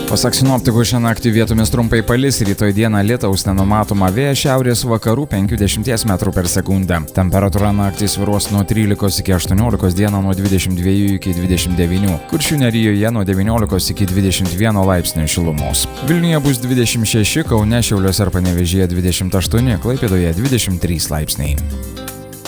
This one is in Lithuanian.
Pasak sinoptikų, šią naktį vietomis trumpai palis, rytoj dieną lietaus nenumatoma, vėjas šiaurės vakarų 50 m/s. Temperatūra naktį svyruos nuo 13 iki 18, dieną nuo 22 iki 29, Kuršių nerijoje nuo 19 iki 21 laipsnių šilumos. Vilniuje bus 26, Kaune, Šiauliuose ir Panevėžyje 28, Klaipėdoje 23 laipsniai.